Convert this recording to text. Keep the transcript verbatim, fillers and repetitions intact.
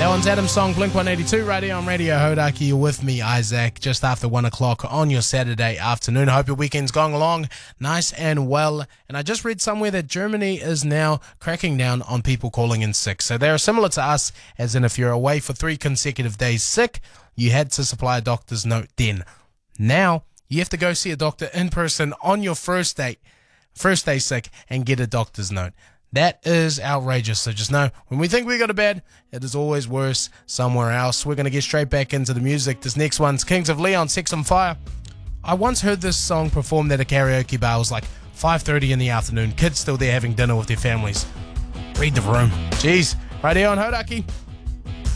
That one's Adam's song, Blink one eighty-two, right here on Radio Hodaki. You're with me, Isaac, just after one o'clock on your Saturday afternoon. I hope your weekend's going along nice and well. And I just read somewhere that Germany is now cracking down on people calling in sick. So they're similar to us, as in if you're away for three consecutive days sick, you had to supply a doctor's note then. Now, you have to go see a doctor in person on your first day, first day sick, and get a doctor's note. That is outrageous. So just know, when we think we go to bed, it is always worse somewhere else. We're going to get straight back into the music. This next one's Kings of Leon, Sex on Fire. I once heard this song performed at a karaoke bar. It was like five thirty in the afternoon. Kids still there having dinner with their families. Read the room. Jeez. Right here on Hodaki.